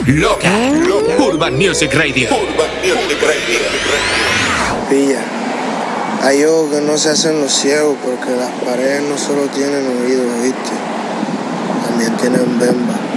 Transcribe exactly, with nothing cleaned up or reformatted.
Loca. Loca. Urban Music Radio. Urban Music Radio. Pilla. Hay ojos que no se hacen los ciegos porque las paredes no solo tienen oídos, ¿viste? También tienen bemba.